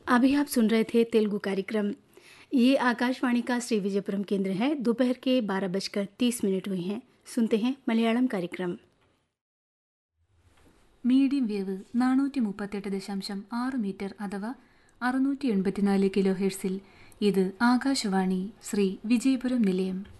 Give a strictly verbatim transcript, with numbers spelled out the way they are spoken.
अभी आप सुन रहे थे तेलुगु कार्यक्रम। ये आकाशवाणी का श्री विजयपुरम केंद्र है। दोपहर के बारह बजकर तीस मिनट हुए हैं। सुनते हैं मलयालम कार्यक्रम। മീഡിയം വേവ് നാനൂറ്റി മുപ്പത്തെട്ട് ദശാംശം ആറ് മീറ്റർ അഥവാ അറുന്നൂറ്റി എൺപത്തിനാല് കിലോ ഹെർട്സിൽ ഇത് ആകാശവാണി ശ്രീ വിജയപുരം നിലയം.